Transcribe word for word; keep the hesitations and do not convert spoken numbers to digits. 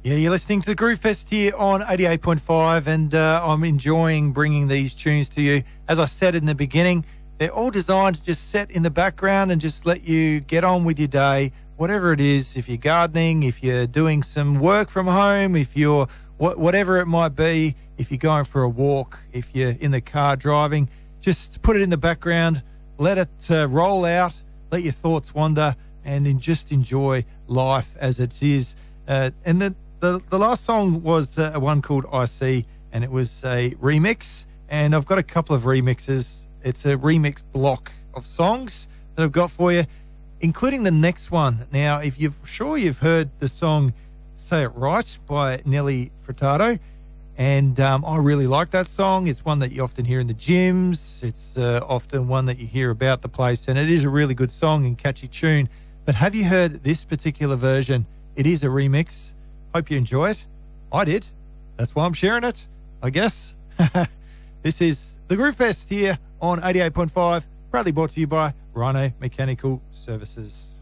Yeah, you're listening to the Groove Fest here on eighty-eight point five, and uh, I'm enjoying bringing these tunes to you. As I said in the beginning, they're all designed to just set in the background and just let you get on with your day, whatever it is. If you're gardening, if you're doing some work from home, if you're wh- whatever it might be, if you're going for a walk, if you're in the car driving, just put it in the background, let it uh, roll out, let your thoughts wander, and then just enjoy life as it is. Uh, and the, the the last song was uh, one called I See, and it was a remix. And I've got a couple of remixes. It's a remix block of songs that I've got for you, including the next one. Now, if you're sure you've heard the song Say It Right by Nelly Furtado, and um, I really like that song. It's one that you often hear in the gyms. It's uh, often one that you hear about the place, and it is a really good song and catchy tune. But have you heard this particular version? It is a remix. Hope you enjoy it. I did. That's why I'm sharing it, I guess. This is the Groove Fest here on eighty-eight point five, proudly brought to you by Rhino Mechanical Services.